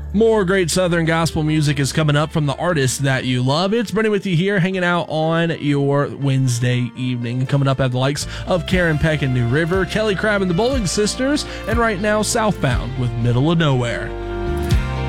More great Southern gospel music is coming up from the artists that you love. It's Brennan with you here, hanging out on your Wednesday evening. Coming up at the likes of Karen Peck and New River, Kelly Crabb and the Bowling Sisters, and right now Southbound with Middle of Nowhere.